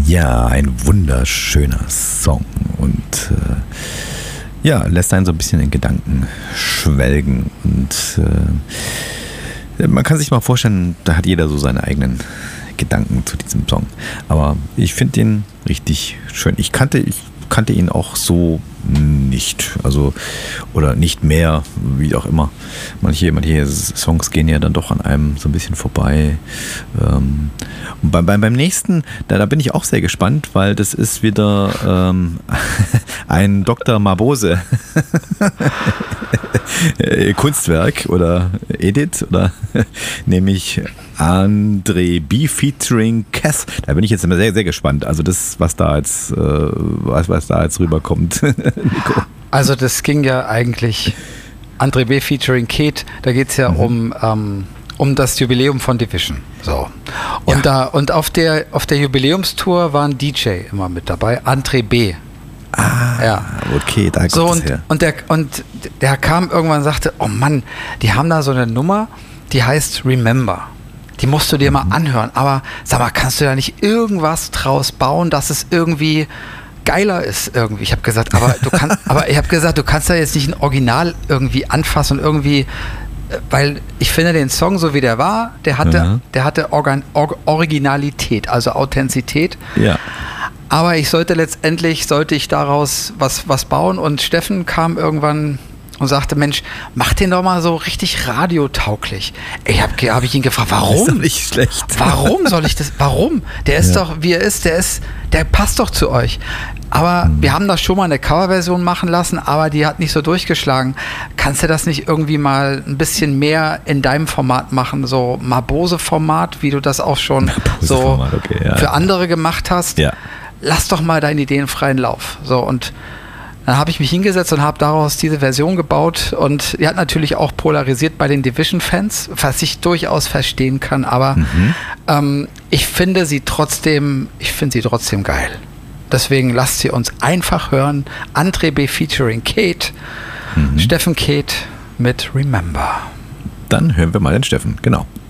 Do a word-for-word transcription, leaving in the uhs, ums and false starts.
Ja, ein wunderschöner Song und äh, ja, lässt einen so ein bisschen in Gedanken schwelgen und äh, man kann sich mal vorstellen, da hat jeder so seine eigenen Gedanken zu diesem Song. Aber ich finde den richtig schön. Ich kannte, ich kannte ihn auch so nicht, also oder nicht mehr, wie auch immer. Manche, manche Songs gehen ja dann doch an einem so ein bisschen vorbei. Ähm, und beim, beim, beim nächsten, da, da bin ich auch sehr gespannt, weil das ist wieder ähm, ein Doktor Mabuse Kunstwerk oder Edit oder nämlich André B. featuring Cass. Da bin ich jetzt immer sehr, sehr gespannt. Also das, was da jetzt, äh, was, was da jetzt rüberkommt. Nico. Also das ging ja eigentlich André B. featuring Kate, da geht es ja mhm. um, ähm, um das Jubiläum von Division. So. Und ja. da und auf der auf der Jubiläumstour war ein D J immer mit dabei, André B. Ah, ja. Okay, da kommt so, es und, her. Und der, und der kam irgendwann und sagte, oh Mann, die haben da so eine Nummer, die heißt Remember. Die musst du dir mhm. mal anhören. Aber sag mal, kannst du da nicht irgendwas draus bauen, dass es irgendwie geiler ist irgendwie? Ich habe gesagt, aber du kannst, aber ich habe gesagt, du kannst da jetzt nicht ein Original irgendwie anfassen und irgendwie, weil ich finde den Song, so wie der war, der hatte, mhm. der hatte Organ, Or, Originalität, also Authentizität. Ja. Aber ich sollte letztendlich, sollte ich daraus was, was bauen und Steffen kam irgendwann und sagte, Mensch, mach den doch mal so richtig radiotauglich. Ich habe hab ich ihn gefragt, warum? Ist doch nicht schlecht. Warum soll ich das, warum? Der ist ja. doch, wie er ist, der ist, der passt doch zu euch. Aber mhm. wir haben da schon mal eine Coverversion machen lassen, aber die hat nicht so durchgeschlagen. Kannst du das nicht irgendwie mal ein bisschen mehr in deinem Format machen, so Mabose-Format, wie du das auch schon so okay, ja. für andere gemacht hast? Ja. Lass doch mal deinen Ideen freien Lauf. So, und dann habe ich mich hingesetzt und habe daraus diese Version gebaut und die hat natürlich auch polarisiert bei den Division-Fans, was ich durchaus verstehen kann, aber mhm. ähm, ich finde sie trotzdem, ich finde sie trotzdem geil. Deswegen lasst sie uns einfach hören. André B. featuring Kate, mhm. Steffen Kate mit Remember. Dann hören wir mal den Steffen, genau.